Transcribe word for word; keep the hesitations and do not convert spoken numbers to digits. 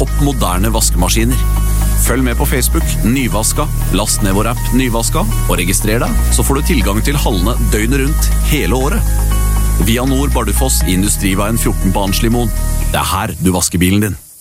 topp moderne vaskemaskiner. Følg med på Facebook, Nyvaska, last ned vår app Nyvaska, og registrer deg, så får du tilgang til hallene døgnet rundt hele året. Via Nord Bardufoss i Industriveien fjorten på Anslimoen. Det er her du vasker bilen din.